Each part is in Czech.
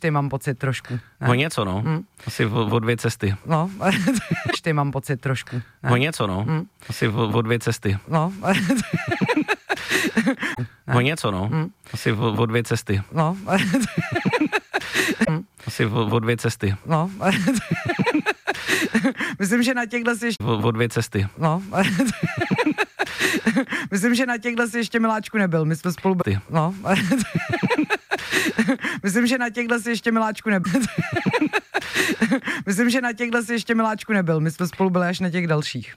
Ty mám pocit trošku. O něco, no. Asi o 2 cesty. No, ty mám pocit trošku. O něco, no. Asi o 2 cesty. No, O něco, no. Asi o 2 cesty. no, Asi o 2 cesty. no. Myslím, že na těchhle si ještě... O 2 cesty. No. Myslím, že na těchhle si ještě miláčku nebyl. My jsme spolu... Ty. No. Myslím, že na těchhle si ještě miláčku nebyl. Myslím, že na těchhle si ještě miláčku nebyl. My jsme spolu byli až na těch dalších.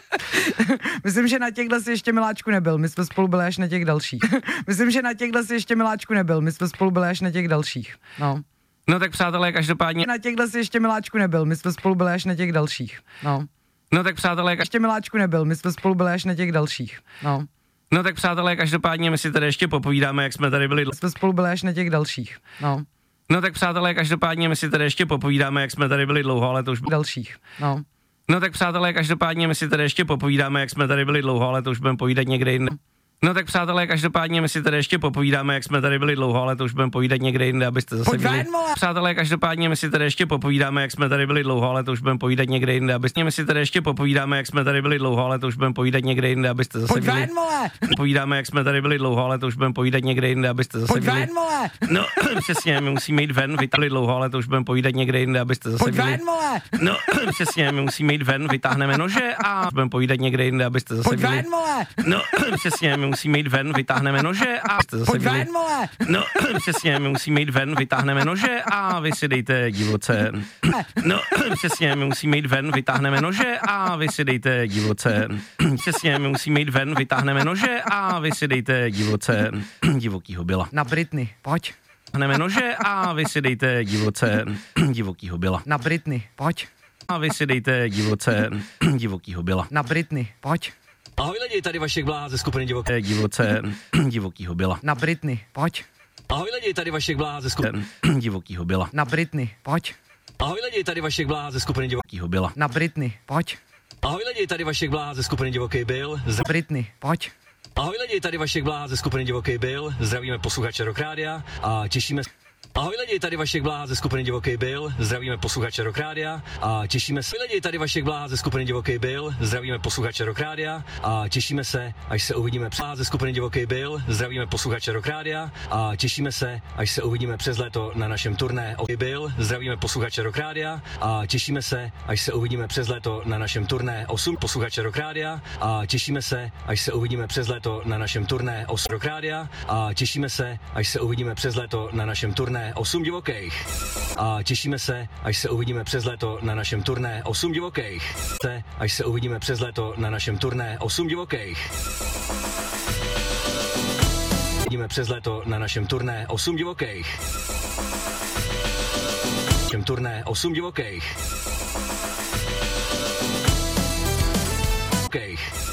Myslím, že na těchhle si ještě miláčku nebyl. My jsme spolu byli až na těch dalších. Myslím, že na těchhle si ještě miláčku nebyl. My jsme spolu byli až na těch dalších. No. No tak přátelé, každopádně... Na těchhle si ještě miláčku nebyl. My jsme spolu byli až na těch dalších. No. No tak přátelé, Ještě miláčku nebyl. My jsme spolu byli až na těch dalších. No. No tak přátelé, každopádně my si tady ještě popovídáme, jak jsme tady byli... My jsme spolu byli až na těch dalších. No. No tak přátelé, každopádně my si tady ještě popovídáme, jak jsme tady byli dlouho, ale to už... Dalších. No. No tak přátelé, každopádně my si tady ještě popovídáme, jak jsme tady byli dlouho, ale to už budeme povídat někde jinde. No tak přátelé, každopádně my si tady ještě popovídáme, jak jsme tady byli dlouho, ale to už budeme povídat někde jinde, abyste zase byli. Přátelé, každopádně my si tady ještě popovídáme, jak jsme tady byli dlouho, ale to už budeme povídat někde jinde, abyste my si tady ještě popovídáme, jak jsme tady byli dlouho, ale to už budeme povídat někde jinde, abyste zase byli. Povídáme, jak jsme tady byli dlouho, ale to už budeme povídat někde jinde, abyste zase byli. No, přesně, my musíme jít ven, vytáhli dlouho, ale to už budeme povídat někde jinde, abyste zase byli. No, přesně, my musíme jít ven, vytáhneme nože a budeme povídat někde jinde, abyste zase byli. No, přesně, my musíme jít ven, vytáhneme nože a jste zase byli. No, přesně, my musíme jít ven, vytáhneme nože a vy si dejte divoce. No, přesně, my musíme jít ven, vytáhneme nože a vy si dejte divoce. Přesně, my musíme jít ven, vytáhneme nože a vy si dejte divoce. Divokýho byla. Na Britney, pojď. Vytáhneme nože a vy si dejte divoce. Divokýho byla. Na Britney, pojď. A vy si dejte divoce. Divokýho byla. Na Britney, pojď. Ahoj lidi, tady Vašek Bláha ze skupiny Divoké. Divoce. Divokýho byla. Na Britney, pojď. Ahoj lidi, tady Vašek Bláha ze skupiny Divokýho byla. Na Britney, pojď. Ahoj lidi, tady Vašek Bláha ze skupiny Divokýho byla. Na Britney, pojď. Ahoj lidi, tady Vašek Bláha ze skupiny Divoký byl. Na Britney, pojď. Ahoj lidi, tady Vašek Bláha ze skupiny Divoký byl. Zdravíme posluchače Rock Rádia a těšíme se. Ahoj lidi, tady Vašek Bláha ze skupiny Divoký byl. Zdravíme posluchače Rock Rádia a těšíme se. Ahoj lidi, tady Vašek Bláha ze skupiny Divoký byl. Zdravíme posluchače Rock Rádia a těšíme se, až se uvidíme ze skupiny Divoký byl. Zdravíme posluchače Rock Rádia a těšíme se, až se uvidíme přes léto na našem turné byl. Zdravíme posluchače Rock Rádia a těšíme se, až se uvidíme přes léto na našem turné 8 posluchače Rock Rádia a těšíme se, až se uvidíme přes léto na našem turné 8 Rock Rádia a těšíme se, až se uvidíme přes léto na našem turné 8 divokých. A těšíme se, až se uvidíme přes léto na našem turné 8 divokých. Až se uvidíme přes léto na našem turné 8 divokých. Uvidíme přes léto na našem turné 8 divokých. Našem turné 8 divokých.